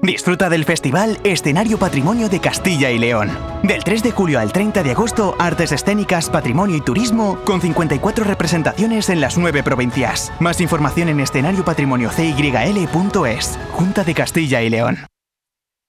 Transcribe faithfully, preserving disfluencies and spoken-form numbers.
Disfruta del festival Escenario Patrimonio de Castilla y León. Del tres de julio al treinta de agosto, artes escénicas, patrimonio y turismo, con cincuenta y cuatro representaciones en las nueve provincias. Más información en escenario patrimonio c y l punto es. Junta de Castilla y León.